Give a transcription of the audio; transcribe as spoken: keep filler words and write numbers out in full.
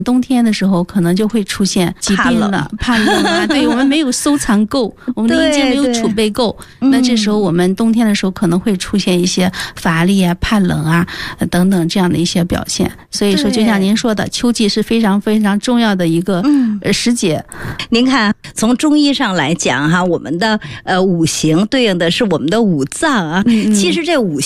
冬天的时候可能就会出现疾病了，怕冷啊，对，我们没有收藏够，我们的阴茎没有储备够，那这时候我们冬天的时候可能会出现一些乏力啊、怕冷啊等等这样的一些表现。所以说，就像您说的，秋季是非常非常重要的一个时节。 嗯、您看，从中医上来讲哈，我们的呃五行对应的是我们的五脏啊，嗯嗯其实这五